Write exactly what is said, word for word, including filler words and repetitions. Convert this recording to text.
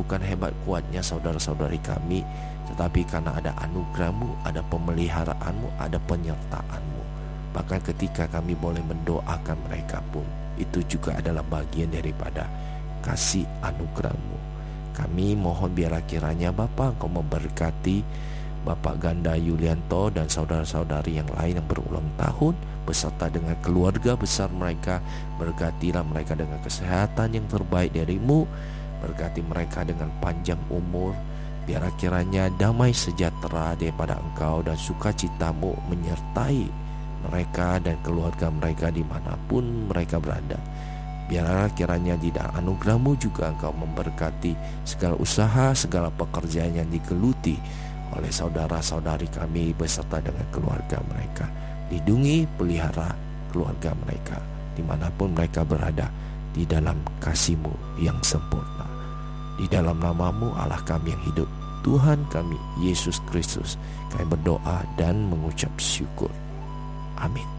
bukan hebat kuatnya saudara-saudari kami, tetapi karena ada anugerah-Mu, ada pemeliharaanmu, ada penyertaan-Mu. Bahkan ketika kami boleh mendoakan mereka pun, itu juga adalah bagian daripada kasih anugerah-Mu. Kami mohon biarlah kiranya Bapa Engkau memberkati Bapak Ganda Yulianto dan saudara-saudari yang lain yang berulang tahun, beserta dengan keluarga besar mereka. Berkatilah mereka dengan kesehatan yang terbaik dari-Mu. Berkati mereka dengan panjang umur. Biarlah kiranya damai sejahtera daripada Engkau dan sukacita-Mu menyertai mereka dan keluarga mereka dimanapun mereka berada. Biarlah kiranya di dalam anugerah-Mu juga Engkau memberkati segala usaha, segala pekerjaan yang digeluti oleh saudara-saudari kami beserta dengan keluarga mereka. Lindungi, pelihara keluarga mereka dimanapun mereka berada, di dalam kasih-Mu yang sempurna. Di dalam nama-Mu Allah kami yang hidup, Tuhan kami Yesus Kristus, kami berdoa dan mengucap syukur. Amin.